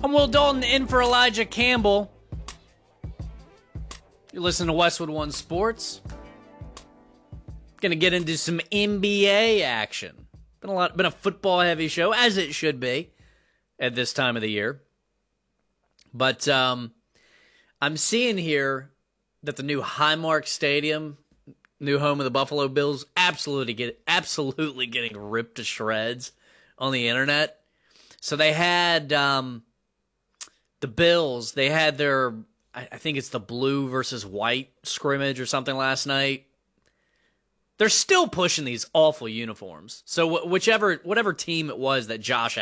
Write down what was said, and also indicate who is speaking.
Speaker 1: I'm Will Dalton in for Elijah Campbell. You're listening to Westwood One Sports. Gonna get into some NBA action. Been a football heavy show, as it should be at this time of the year. But I'm seeing here that the new Highmark Stadium, new home of the Buffalo Bills, absolutely getting ripped to shreds on the internet. So they had the Bills. They had their, I think it's the blue versus white scrimmage or something last night. They're still pushing these awful uniforms. So whatever team it was that Josh